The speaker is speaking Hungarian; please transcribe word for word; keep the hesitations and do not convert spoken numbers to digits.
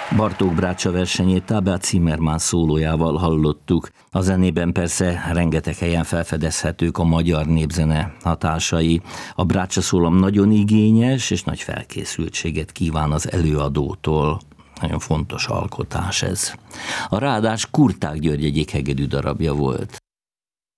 Bartók Brácsa versenyét Tabea Zimmermann szólójával hallottuk. A zenében persze rengeteg helyen felfedezhetők a magyar népzene hatásai. A Brácsa szólam nagyon igényes és nagy felkészültséget kíván az előadótól. Nagyon fontos alkotás ez. A ráadás Kurták György egyik hegedű darabja volt.